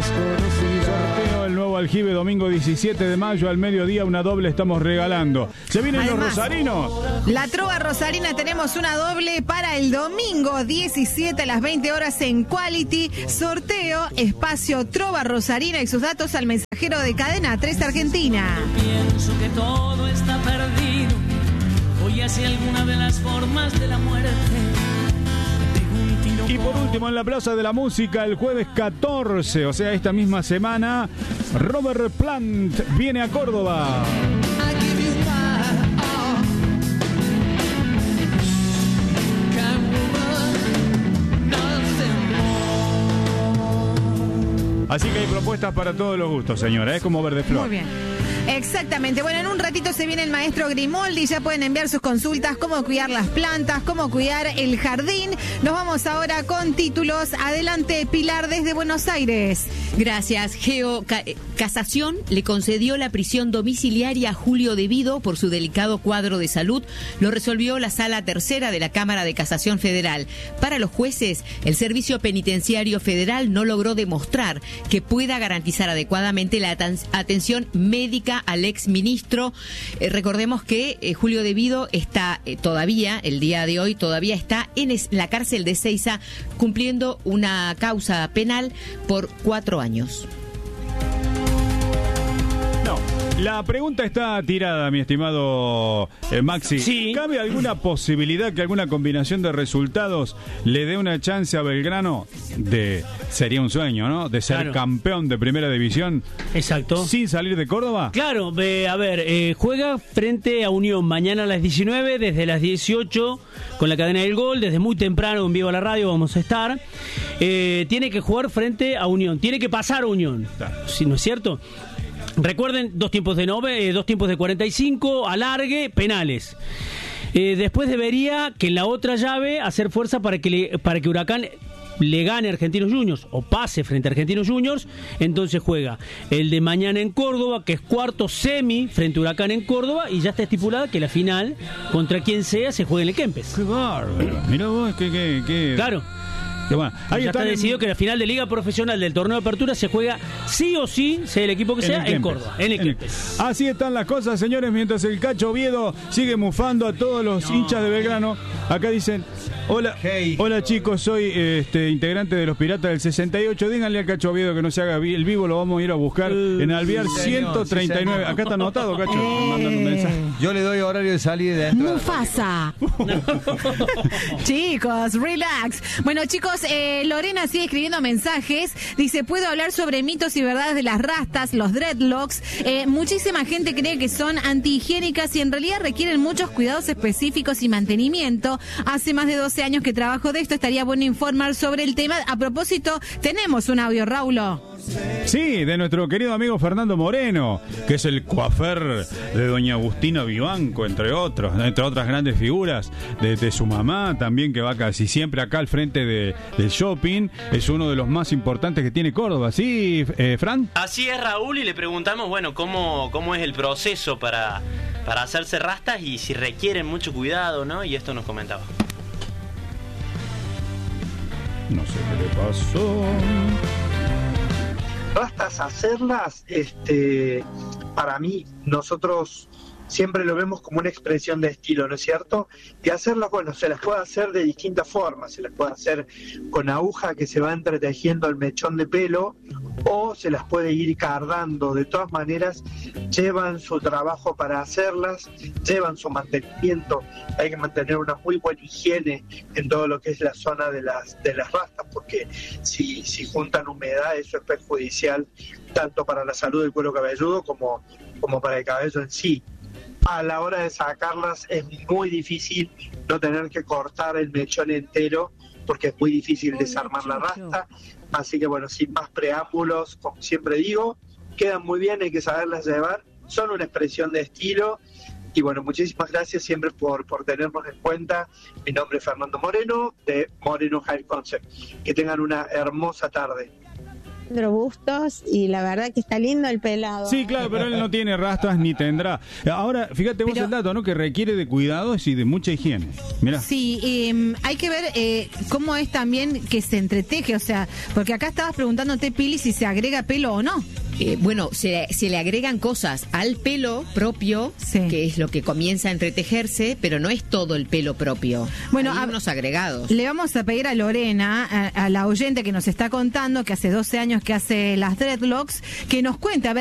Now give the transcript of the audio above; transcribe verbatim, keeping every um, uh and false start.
Sorteo el nuevo aljibe domingo diecisiete de mayo al mediodía, una doble estamos regalando. Se vienen Además, los rosarinos. La trova rosarina, tenemos una doble para el domingo diecisiete a las veinte horas en Quality. Sorteo, espacio trova rosarina y sus datos al mensajero de Cadena tres Argentina. Pienso que todo está perdido. Hoy hacia alguna de las formas de la muerte. Y por último, en la Plaza de la Música, el jueves catorce, o sea, esta misma semana, Robert Plant viene a Córdoba. Así que hay propuestas para todos los gustos, señora, es como Verde Flor. Muy bien. Exactamente. Bueno, en un ratito se viene el maestro Grimoldi. Ya pueden enviar sus consultas, cómo cuidar las plantas, cómo cuidar el jardín. Nos vamos ahora con títulos. Adelante, Pilar, desde Buenos Aires. Gracias. Geo Ca- Casación le concedió la prisión domiciliaria a Julio De Vido por su delicado cuadro de salud. Lo resolvió la Sala Tercera de la Cámara de Casación Federal. Para los jueces, el Servicio Penitenciario Federal no logró demostrar que pueda garantizar adecuadamente la aten- atención médica al ex ministro. Eh, recordemos que eh, Julio De Vido está eh, todavía, el día de hoy, todavía está en es- la cárcel de Seiza cumpliendo una causa penal por cuatro años. No, la pregunta está tirada, mi estimado eh, Maxi. Sí. ¿Cabe alguna posibilidad que alguna combinación de resultados le dé una chance a Belgrano de, sería un sueño, ¿no?, de ser Claro. campeón de primera división Exacto. sin salir de Córdoba? Claro, eh, a ver, eh, juega frente a Unión mañana a las diecinueve, desde las dieciocho con la cadena del gol, desde muy temprano en vivo a la radio vamos a estar. Eh, tiene que jugar frente a Unión, tiene que pasar a Unión, Claro. ¿sí, no es cierto? Recuerden, dos tiempos de nove, eh, dos tiempos de cuarenta y cinco, alargue, penales. Eh, después debería que en la otra llave hacer fuerza para que le, para que Huracán le gane a Argentinos Juniors o pase frente a Argentinos Juniors. Entonces juega el de mañana en Córdoba, que es cuarto semi frente a Huracán en Córdoba, y ya está estipulada que la final contra quien sea se juegue en el Kempes. Qué bárbaro. Mirá vos, que... que, que... Claro. que bueno. Ahí Ya está están en- decidido que la final de Liga Profesional del Torneo de Apertura se juega sí o sí, sea el equipo que sea, el en Kempes. Córdoba, en el En el- Kempes. Así están las cosas, señores, mientras el Cacho Oviedo sigue mufando a todos los hinchas de Belgrano. Acá dicen, hola, Hey. hola chicos, soy este integrante de los Piratas del sesenta y ocho. Díganle al Cacho Oviedo que no se haga vi- el vivo, lo vamos a ir a buscar Uh, en Alvear sí, señor, ciento treinta y nueve. sí, señor. Acá está anotado, Cacho, mandando un mensaje. Yo le doy horario de salida y de entrada. Mufasa. Chicos, relax. Bueno, chicos, eh, Lorena sigue escribiendo mensajes. Dice, puedo hablar sobre mitos y verdades de las rastas, los dreadlocks. Eh, muchísima gente cree que son antihigiénicas y en realidad requieren muchos cuidados específicos y mantenimiento. Hace más de doce años que trabajo de esto. Estaría bueno informar sobre el tema. A propósito, tenemos un audio, Raulo. Sí, de nuestro querido amigo Fernando Moreno, que es el coafer de doña Agustina Vivanco, entre otros, entre otras grandes figuras, de, de su mamá también, que va casi siempre acá al frente de, del shopping. Es uno de los más importantes que tiene Córdoba, ¿sí, eh, Fran? Así es, Raúl, y le preguntamos, bueno, cómo, cómo es el proceso para, para hacerse rastas y si requieren mucho cuidado, ¿no? Y esto nos comentaba. No sé qué le pasó. Rastas hacerlas, este, para mí, nosotros siempre lo vemos como una expresión de estilo, ¿no es cierto? Y hacerlas, bueno, se las puede hacer de distintas formas, se las puede hacer con aguja que se va entretejiendo el mechón de pelo, o se las puede ir cardando. De todas maneras, llevan su trabajo para hacerlas, llevan su mantenimiento. Hay que mantener una muy buena higiene en todo lo que es la zona de las de las rastas, porque si, si juntan humedad, eso es perjudicial tanto para la salud del cuero cabelludo como, como para el cabello en sí. A la hora de sacarlas es muy difícil no tener que cortar el mechón entero, porque es muy difícil desarmar la rasta. Así que bueno, sin más preámbulos, como siempre digo, quedan muy bien, hay que saberlas llevar, son una expresión de estilo. Y bueno, muchísimas gracias siempre por, por tenernos en cuenta. Mi nombre es Fernando Moreno, de Moreno Hair Concept. Que tengan una hermosa tarde. Alejandro Bustos y la verdad que está lindo el pelado. Sí, claro, pero él no tiene rastas ni tendrá. Ahora, fíjate vos Pero- el dato, ¿no? Que requiere de cuidados y de mucha higiene. Mirá. Sí, eh, hay que ver eh, cómo es también que se entreteje, o sea, porque acá estabas preguntándote, Pili, si se agrega pelo o no. Eh, bueno, se, se le agregan cosas al pelo propio, Sí. que es lo que comienza a entretejerse, pero no es todo el pelo propio. Bueno, Hay a- unos agregados. Le vamos a pedir a Lorena, a, a la oyente que nos está contando, que hace doce años que hace las dreadlocks, que nos cuente, a ver,